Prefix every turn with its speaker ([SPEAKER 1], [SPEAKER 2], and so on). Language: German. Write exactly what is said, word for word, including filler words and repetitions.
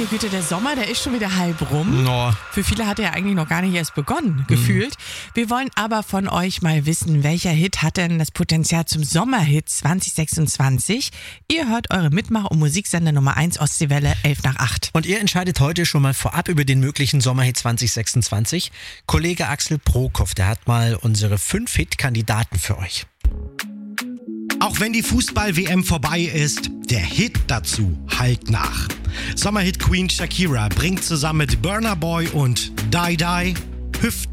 [SPEAKER 1] meine Güte, der Sommer, der ist schon wieder halb rum.
[SPEAKER 2] No.
[SPEAKER 1] Für viele hat er eigentlich noch gar nicht erst begonnen, gefühlt. Wir wollen aber von euch mal wissen, welcher Hit hat denn das Potenzial zum Sommerhit zwanzig sechsundzwanzig? Ihr hört eure Mitmach- und Musiksender Nummer eins Ostseewelle elf nach acht.
[SPEAKER 2] Und ihr entscheidet heute schon mal vorab über den möglichen Sommerhit zwanzig sechsundzwanzig. Kollege Axel Prokop, der hat mal unsere fünf Hit-Kandidaten für euch.
[SPEAKER 3] Auch wenn die Fußball-W M vorbei ist, der Hit dazu hallt nach. Sommerhit Queen Shakira bringt zusammen mit Burna Boy und Die Die Hüften